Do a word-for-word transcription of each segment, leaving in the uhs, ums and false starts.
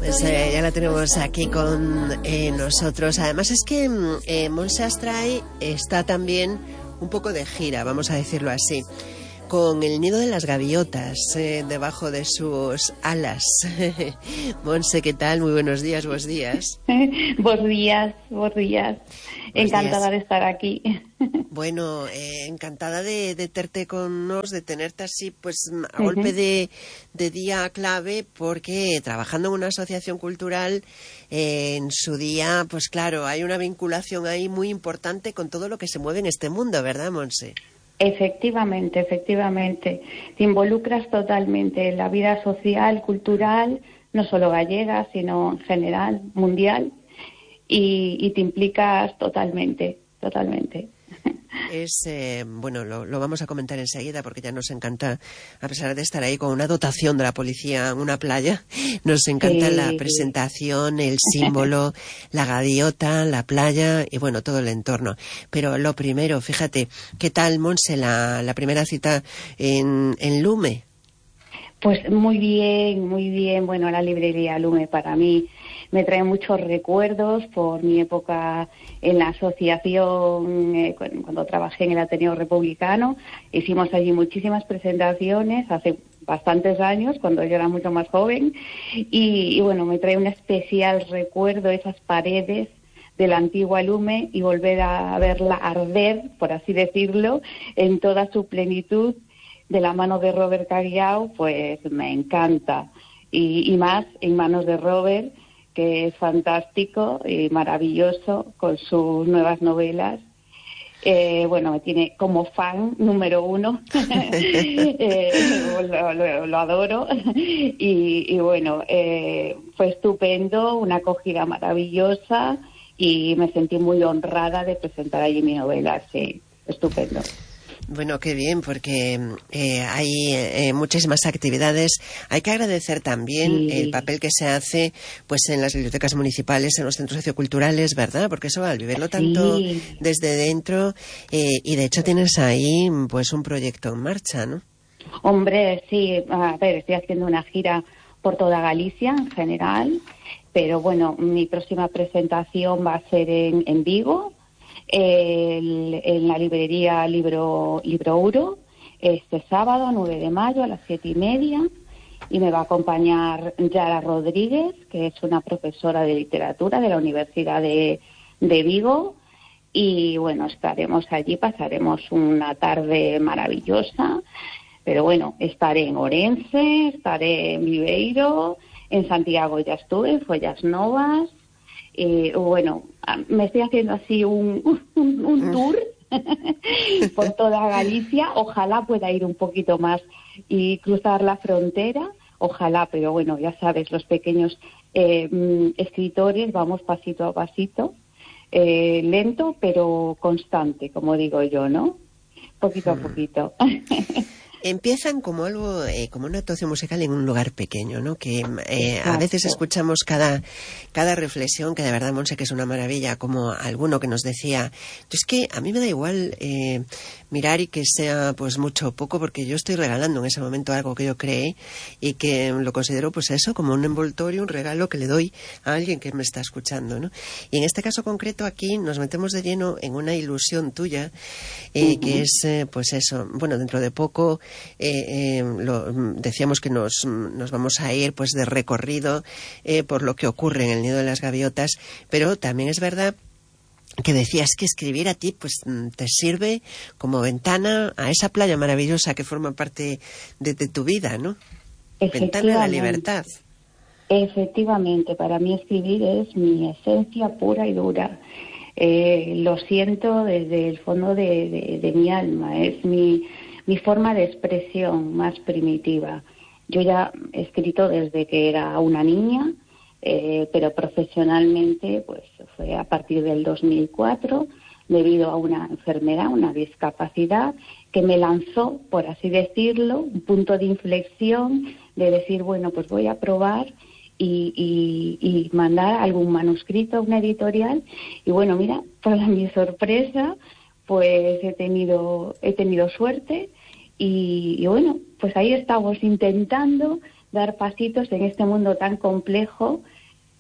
Pues eh, ya la tenemos aquí con eh, nosotros. Además es que eh, Montse Astray está también un poco de gira, vamos a decirlo así, con el nido de las gaviotas eh, debajo de sus alas. Montse, ¿qué tal? Muy buenos días, buenos días. Buenos días, buenos días. Encantada de estar aquí. Bueno, eh, encantada de, de tenerte con nos, de tenerte así, pues a uh-huh. golpe de, de día clave, porque trabajando en una asociación cultural, eh, en su día, pues claro, hay una vinculación ahí muy importante con todo lo que se mueve en este mundo, ¿verdad, Montse? Efectivamente, efectivamente. Te involucras totalmente en la vida social, cultural, no solo gallega, sino en general, mundial, y, y te implicas totalmente, totalmente. Es, eh, bueno, lo, lo vamos a comentar enseguida porque ya nos encanta, a pesar de estar ahí con una dotación de la policía en una playa, nos encanta sí. la presentación, el símbolo, la gaviota, la playa y bueno, todo el entorno. Pero lo primero, fíjate, ¿qué tal, Montse, la, la primera cita en, en Lume? Pues muy bien, muy bien. Bueno, la librería Lume para mí me trae muchos recuerdos por mi época en la asociación, eh, cuando trabajé en el Ateneo Republicano. Hicimos allí muchísimas presentaciones hace bastantes años, cuando yo era mucho más joven. Y, y bueno, me trae un especial recuerdo esas paredes de la antigua Lume y volver a verla arder, por así decirlo, en toda su plenitud, de la mano de Robert Caguiao, pues me encanta. Y, y más en manos de Robert, que es fantástico y maravilloso con sus nuevas novelas. Eh, bueno, me tiene como fan número uno. eh, lo, lo, lo adoro. Y, y bueno, eh, fue estupendo, una acogida maravillosa y me sentí muy honrada de presentar allí mi novela. Sí, estupendo. Bueno, qué bien, porque eh, hay eh, muchísimas actividades. Hay que agradecer también sí. el papel que se hace pues en las bibliotecas municipales, en los centros socioculturales, ¿verdad? Porque eso, al vivirlo tanto sí. desde dentro, eh, y de hecho tienes ahí pues un proyecto en marcha, ¿no? Hombre, sí, a ver, estoy haciendo una gira por toda Galicia en general, pero bueno, mi próxima presentación va a ser en, en Vigo, El, en la librería Libro Libro Uro, este sábado, nueve de mayo, a las siete y media, y me va a acompañar Yara Rodríguez, que es una profesora de literatura de la Universidad de, de Vigo, y bueno, estaremos allí, pasaremos una tarde maravillosa, pero bueno, estaré en Orense, estaré en Viveiro, en Santiago ya estuve, en Follas Novas. Eh, bueno, me estoy haciendo así un, un, un tour por toda Galicia. Ojalá pueda ir un poquito más y cruzar la frontera. Ojalá, pero bueno, ya sabes, los pequeños eh, escritores vamos pasito a pasito, eh, lento pero constante, como digo yo, ¿no? Poquito a poquito. Empiezan como algo, eh, como una actuación musical en un lugar pequeño, ¿no? Que eh, a veces escuchamos cada, cada reflexión, que de verdad, Montse, que es una maravilla, como alguno que nos decía, es que a mí me da igual eh, mirar y que sea pues mucho o poco, porque yo estoy regalando en ese momento algo que yo creé y que lo considero pues eso, como un envoltorio, un regalo que le doy a alguien que me está escuchando, ¿no? Y en este caso concreto aquí nos metemos de lleno en una ilusión tuya, eh, uh-huh. que es eh, pues eso, bueno, dentro de poco Eh, eh, lo, decíamos que nos, nos vamos a ir pues de recorrido eh, por lo que ocurre en el nido de las gaviotas, pero también es verdad que decías que escribir a ti pues te sirve como ventana a esa playa maravillosa que forma parte de, de tu vida, ¿no? Ventana a la libertad. Efectivamente, para mí escribir es mi esencia pura y dura. Eh, lo siento desde el fondo de, de, de mi alma, es mi mi forma de expresión más primitiva. Yo ya he escrito desde que era una niña, eh, pero profesionalmente pues fue a partir del dos mil cuatro, debido a una enfermedad, una discapacidad, que me lanzó, por así decirlo, un punto de inflexión de decir, bueno, pues voy a probar y, y, y mandar algún manuscrito a una editorial. Y bueno, mira, para mi sorpresa, pues he tenido he tenido suerte y, y bueno, pues ahí estamos intentando dar pasitos en este mundo tan complejo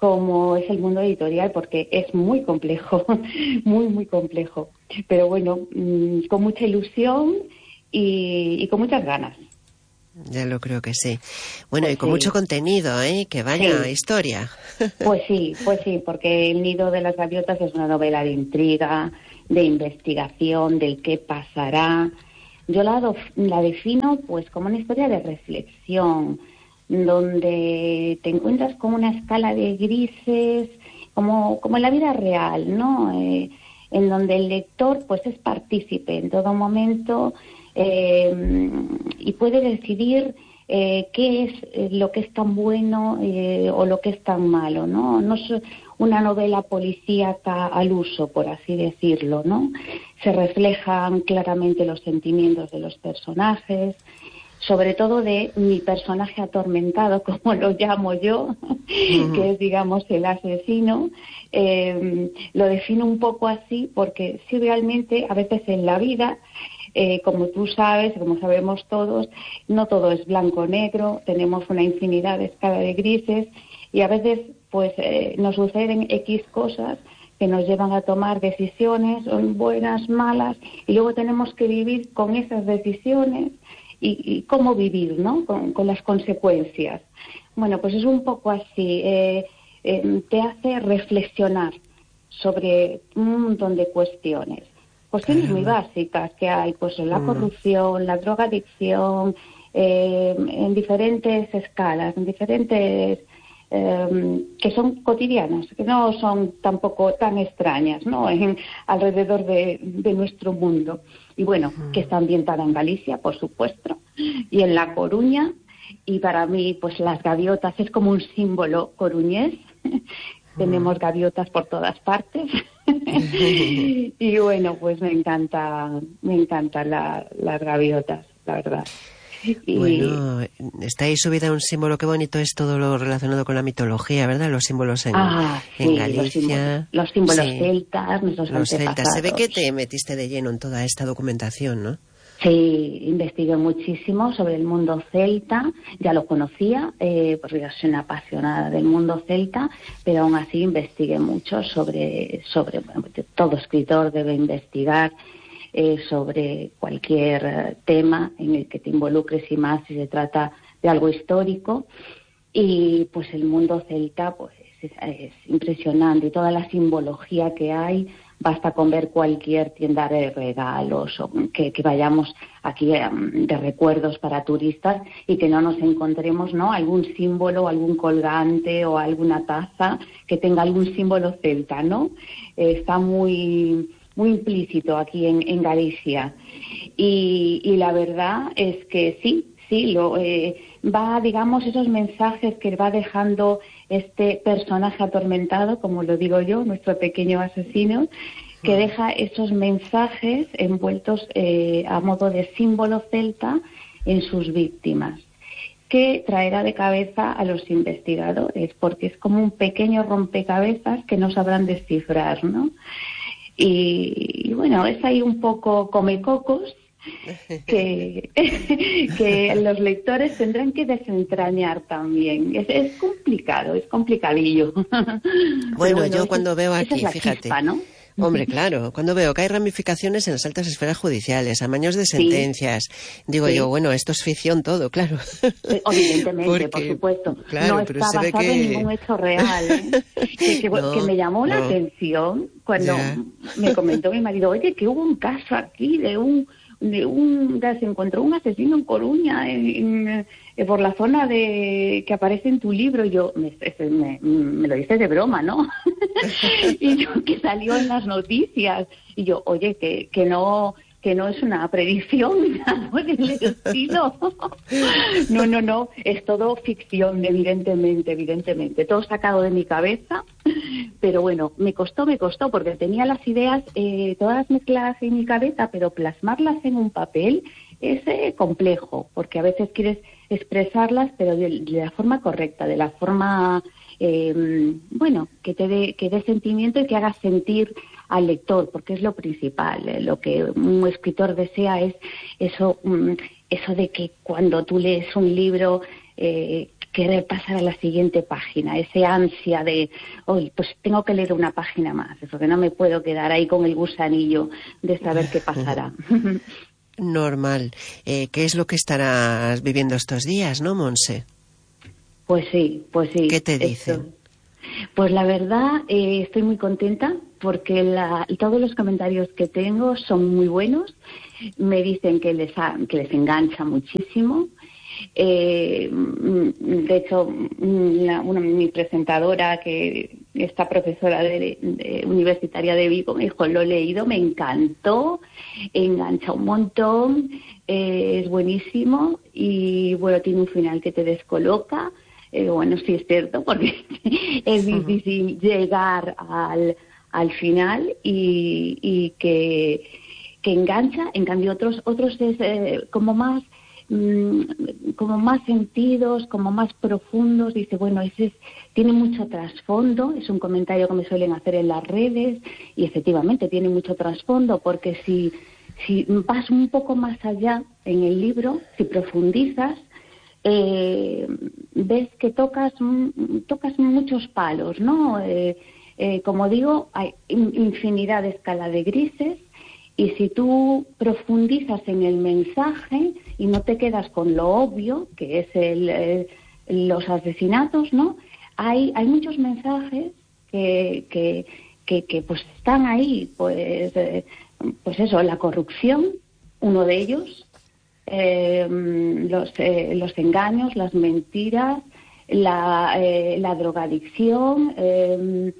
como es el mundo editorial, porque es muy complejo, muy, muy complejo. Pero bueno, mmm, con mucha ilusión y, y con muchas ganas. Ya lo creo que sí. Bueno, Pues y con sí. mucho contenido, ¿eh? Que vaya Sí. historia. Pues sí, pues sí, porque El nido de las gaviotas es una novela de intriga, de investigación, del qué pasará. Yo la, do, la defino pues como una historia de reflexión, donde te encuentras con una escala de grises, como, como en la vida real, ¿no? Eh, en donde el lector pues es partícipe en todo momento eh, y puede decidir eh, qué es eh, lo que es tan bueno eh, o lo que es tan malo, ¿no? No es una novela policíaca al uso, por así decirlo, ¿no? Se reflejan claramente los sentimientos de los personajes, sobre todo de mi personaje atormentado, como lo llamo yo, uh-huh. que es, digamos, el asesino. Eh, lo defino un poco así porque sí, realmente, a veces en la vida, eh, como tú sabes, como sabemos todos, no todo es blanco-negro, tenemos una infinidad de escala de grises y a veces pues eh, nos suceden X cosas que nos llevan a tomar decisiones, buenas, malas, y luego tenemos que vivir con esas decisiones y, y cómo vivir, ¿no? Con, con las consecuencias. Bueno, pues es un poco así, eh, eh, te hace reflexionar sobre un montón de cuestiones. Cuestiones muy básicas que hay, pues la corrupción, la drogadicción, eh, en diferentes escalas, en diferentes... Eh, que son cotidianas, que no son tampoco tan extrañas, ¿no? En, alrededor de, de nuestro mundo. Y bueno, que está ambientada en Galicia, por supuesto, y en La Coruña, y para mí, pues las gaviotas es como un símbolo coruñés. Tenemos gaviotas por todas partes. Y bueno, pues me encanta, me encantan la, las gaviotas, la verdad. Y... Bueno, está ahí subida un símbolo, qué bonito es todo lo relacionado con la mitología, ¿verdad? Los símbolos en, ah, sí, en Galicia. Los símbolos, los símbolos sí. celtas, nuestros los antepasados. celtas. Se ve que te metiste de lleno en toda esta documentación, ¿no? Sí, investigué muchísimo sobre el mundo celta, ya lo conocía, eh, porque yo soy una apasionada del mundo celta, pero aún así investigué mucho sobre, sobre bueno, todo escritor debe investigar, Eh, sobre cualquier eh, tema en el que te involucres y más si se trata de algo histórico. Y pues el mundo celta pues es, es impresionante y toda la simbología que hay, basta con ver cualquier tienda de regalos o que, que vayamos aquí um, de recuerdos para turistas y que no nos encontremos, ¿no?, algún símbolo, algún colgante o alguna taza que tenga algún símbolo celta, ¿no? Eh, está muy... muy implícito aquí en, en Galicia. Y, y la verdad es que sí, sí, lo eh, va, digamos, esos mensajes que va dejando este personaje atormentado, como lo digo yo, nuestro pequeño asesino, que deja esos mensajes envueltos eh, a modo de símbolo celta en sus víctimas, que traerá de cabeza a los investigadores, porque es como un pequeño rompecabezas que no sabrán descifrar, ¿no? Y, y bueno, es ahí un poco comecocos que, que los lectores tendrán que desentrañar también. Es, es complicado, es complicadillo. Bueno, bueno yo cuando veo aquí, es la fíjate, chispa, ¿no? Hombre, claro, cuando veo que hay ramificaciones en las altas esferas judiciales, amaños de sentencias, sí. digo sí. yo, bueno, esto es ficción todo, claro. Evidentemente, Porque, por supuesto. Claro, no pero está se ve basado que... en ningún hecho real, ¿eh? que, que, no, que me llamó no. la atención cuando ya. me comentó mi marido, oye, que hubo un caso aquí de un... de un se encontró un asesino en Coruña en, en, en, por la zona de que aparece en tu libro. Y yo me, me, me lo dices de broma, ¿no? Y yo, que salió en las noticias, y yo, oye, que, que no que no es una predicción, algo del estilo. No, no, no, es todo ficción, evidentemente, evidentemente, todo sacado de mi cabeza, pero bueno, me costó, me costó, porque tenía las ideas eh, todas mezcladas en mi cabeza, pero plasmarlas en un papel es eh, complejo, porque a veces quieres expresarlas, pero de, de la forma correcta, de la forma, eh, bueno, que te dé que dé sentimiento y que haga sentir al lector, porque es lo principal, eh, lo que un escritor desea es eso, um, eso de que cuando tú lees un libro, eh, querer pasar a la siguiente página, ese ansia de, hoy pues tengo que leer una página más, porque no me puedo quedar ahí con el gusanillo de saber qué pasará. Normal. Eh, ¿Qué es lo que estarás viviendo estos días, no, Monse? Pues sí, pues sí. ¿Qué te dicen? Esto. Pues la verdad, eh, estoy muy contenta porque la, todos los comentarios que tengo son muy buenos. Me dicen que les, ha, que les engancha muchísimo. Eh, de hecho, una, una, mi presentadora, que esta profesora de, de, universitaria de Vigo, me dijo, lo he leído, me encantó, engancha un montón, eh, es buenísimo y bueno, tiene un final que te descoloca. Eh, bueno, sí es cierto, porque es difícil llegar al, al final y, y que, que engancha. En cambio, otros otros es eh, como más como más sentidos, como más profundos. Dice, bueno, ese es, tiene mucho trasfondo, es un comentario que me suelen hacer en las redes y efectivamente tiene mucho trasfondo, porque si, si vas un poco más allá en el libro, si profundizas, eh, ves que tocas, tocas muchos palos, ¿no? Eh, eh, como digo, hay infinidad de escala de grises. Y si tú profundizas en el mensaje y no te quedas con lo obvio, que es el, el, los asesinatos, ¿no? Hay, hay muchos mensajes que, que, que, que pues están ahí, pues, eh, pues eso, la corrupción, uno de ellos, eh, los, eh, los engaños, las mentiras, la, eh, la drogadicción, eh,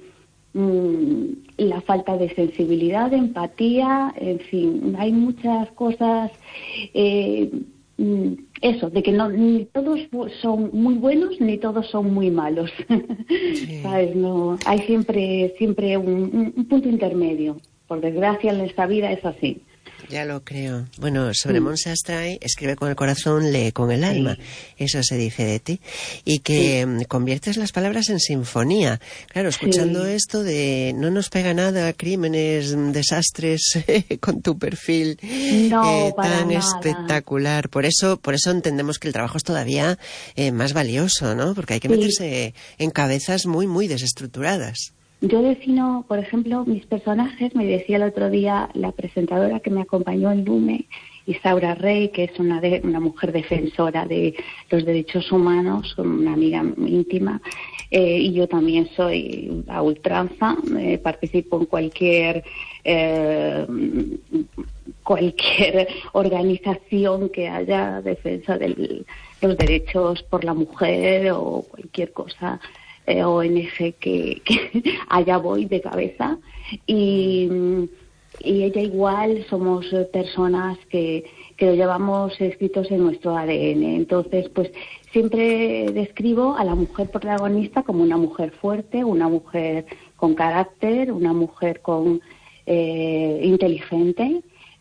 la falta de sensibilidad, de empatía, en fin, hay muchas cosas, eh, eso, de que no ni todos son muy buenos ni todos son muy malos. Sí. ¿Sabes? No, hay siempre siempre un, un punto intermedio. Por desgracia en esta vida es así. Ya lo creo. Bueno, sobre mm. Monse Astray, escribe con el corazón, lee con el alma. Sí. Eso se dice de ti. Y que sí. conviertes las palabras en sinfonía. Claro, escuchando sí. esto de no nos pega nada, crímenes, desastres, con tu perfil no, eh, para tan nada. espectacular. Por eso, por eso entendemos que el trabajo es todavía eh, más valioso, ¿no? Porque hay que sí. meterse en cabezas muy, muy desestructuradas. Yo defino, por ejemplo, mis personajes. Me decía el otro día la presentadora que me acompañó en Lume, Isaura Rey, que es una, de, una mujer defensora de los derechos humanos, una amiga íntima, eh, y yo también soy a ultranza, eh, participo en cualquier eh, cualquier organización que haya defensa de los derechos por la mujer o cualquier cosa. Eh, O N G que, que allá voy de cabeza y, y ella igual, somos personas que, que lo llevamos escritos en nuestro A D N. Entonces, pues siempre describo a la mujer protagonista como una mujer fuerte, una mujer con carácter, una mujer con eh, inteligente,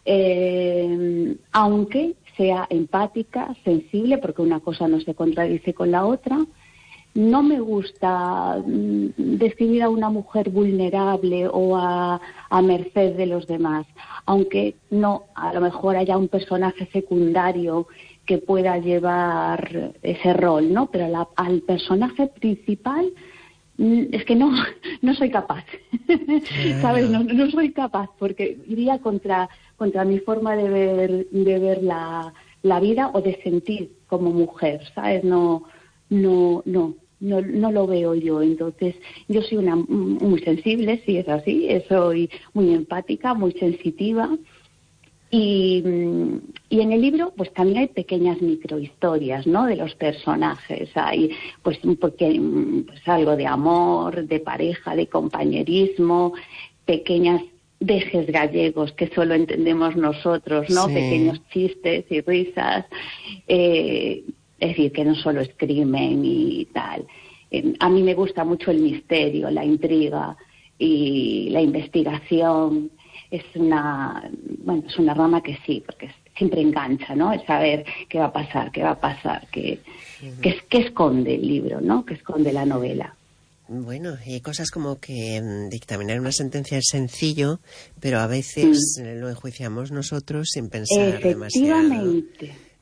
eh, aunque sea empática, sensible, porque una cosa no se contradice con la otra. No me gusta mm, describir a una mujer vulnerable o a, a merced de los demás, aunque no, a lo mejor haya un personaje secundario que pueda llevar ese rol, ¿no? Pero la, al personaje principal mm, es que no, no soy capaz, ¿sabes? No, no soy capaz, porque iría contra, contra mi forma de ver, de ver la, la vida o de sentir como mujer, ¿sabes? No, no, no. No, no lo veo yo. Entonces, yo soy una muy sensible, sí es así, soy muy empática, muy sensitiva. Y, y en el libro, pues también hay pequeñas microhistorias, ¿no? De los personajes. Hay, pues, porque, pues algo de amor, de pareja, de compañerismo, pequeñas dejes gallegos que solo entendemos nosotros, ¿no? Sí. Pequeños chistes y risas. Eh, Es decir, que no solo es crimen y tal. Eh, a mí me gusta mucho el misterio, la intriga y la investigación. Es una, bueno, es una rama que sí, porque siempre engancha, ¿no? El saber qué va a pasar, qué va a pasar, qué, uh-huh. qué, qué esconde el libro, ¿no? Qué esconde la novela. Bueno, y cosas como que um, dictaminar una sentencia es sencillo, pero a veces mm. lo enjuiciamos nosotros sin pensar Efectivamente. demasiado.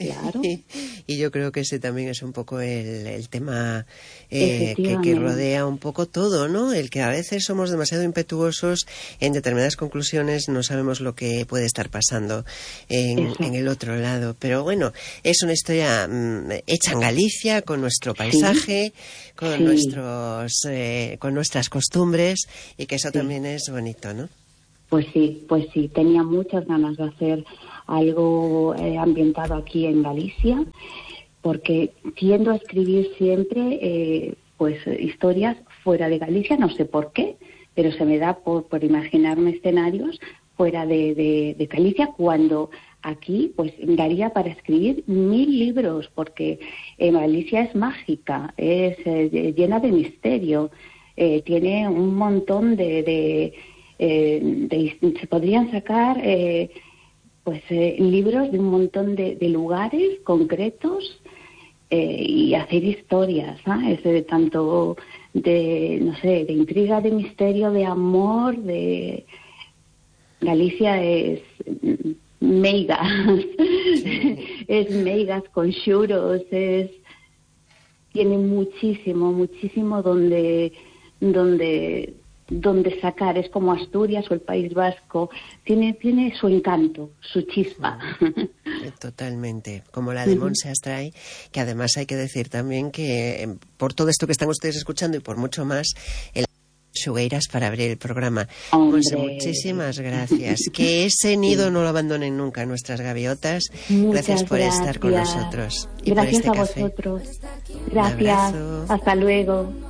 claro. Y yo creo que ese también es un poco el, el tema eh, que, que rodea un poco todo, ¿no? El que a veces somos demasiado impetuosos en determinadas conclusiones, no sabemos lo que puede estar pasando en, en el otro lado. Pero bueno, es una historia mmm, hecha en Galicia, con nuestro paisaje, sí. con sí. nuestros, eh, con nuestras costumbres, y que eso sí. también es bonito, ¿no? Pues sí, pues sí, tenía muchas ganas de hacer algo eh, ambientado aquí en Galicia, porque tiendo a escribir siempre eh, pues historias fuera de Galicia, no sé por qué, pero se me da por, por imaginarme escenarios fuera de, de, de Galicia, cuando aquí pues daría para escribir mil libros, porque eh, Galicia es mágica, es eh, llena de misterio, eh, tiene un montón de... de Eh, de, se podrían sacar eh, pues eh, libros de un montón de, de lugares concretos eh, y hacer historias, ¿sabes? De tanto de, no sé, de intriga, de misterio, de amor, de... Galicia es meigas, sí. es meigas con xuros, es... tiene muchísimo, muchísimo donde... donde donde sacar, es como Asturias o el País Vasco, tiene tiene su encanto, su chispa. Totalmente, como la de Montse Astray, que además hay que decir también que por todo esto que están ustedes escuchando y por mucho más, el Xugueiras para abrir el programa. Monse, muchísimas gracias. Que ese nido no lo abandonen nunca nuestras gaviotas. Muchas gracias por gracias. estar con nosotros. Y gracias por este a café. vosotros. Gracias. Hasta luego.